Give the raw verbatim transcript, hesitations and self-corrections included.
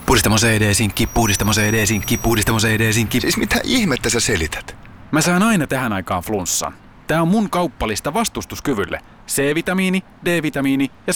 Puhdistamo C D-sinkki, puhdistamo C D-sinkki, puhdistamo C D-sinkki. Siis mitä ihmettä sä selität? Mä saan aina tähän aikaan flunssan. Tää on mun kauppalista vastustuskyvylle. C-vitamiini, D-vitamiini ja